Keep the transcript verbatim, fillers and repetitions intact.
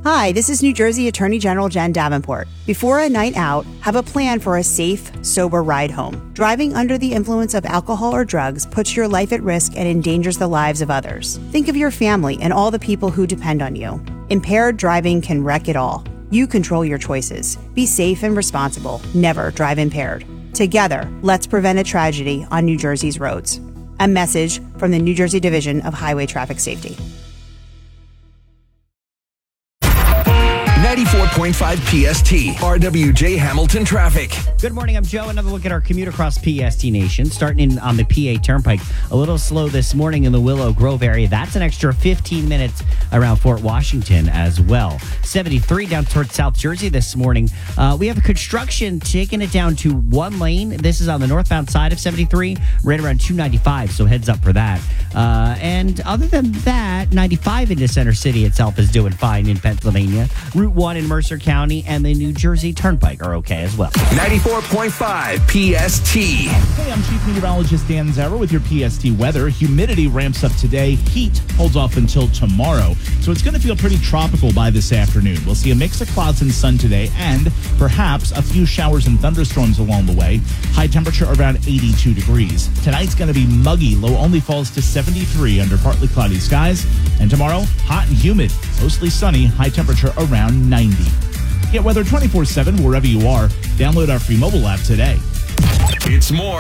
Hi, this is New Jersey Attorney General Jen Davenport. Before a night out, have a plan for a safe, sober ride home. Driving under the influence of alcohol or drugs puts your life at risk and endangers the lives of others. Think of your family and all the people who depend on you. Impaired driving can wreck it all. You control your choices. Be safe and responsible. Never drive impaired. Together, let's prevent a tragedy on New Jersey's roads. A message from the New Jersey Division of Highway Traffic Safety. ninety-four point five P S T, R W J Hamilton Traffic. Good morning, I'm Joe. Another look at our commute across P S T Nation. Starting in on the P A Turnpike. A little slow this morning in the Willow Grove area. That's an extra fifteen minutes around Fort Washington as well. seventy-three down towards South Jersey this morning. Uh, we have a construction taking it down to one lane. This is on the northbound side of seventy-three, right around two ninety-five, so heads up for that. Uh, and other than that, ninety-five into Center City itself is doing fine in Pennsylvania. Route one in Mercer County and the New Jersey Turnpike are okay as well. ninety-four point five P S T. Hey, I'm Chief Meteorologist Dan Zara with your P S T weather. Humidity ramps up today. Heat holds off until tomorrow. So it's going to feel pretty tropical by this afternoon. We'll see a mix of clouds and sun today and perhaps a few showers and thunderstorms along the way. High temperature around eighty-two degrees. Tonight's going to be muggy. Low only falls to seventy-three under partly cloudy skies. And tomorrow, hot and humid. Mostly sunny. High temperature around ninety. Get weather twenty-four seven wherever you are. Download our free mobile app today. It's more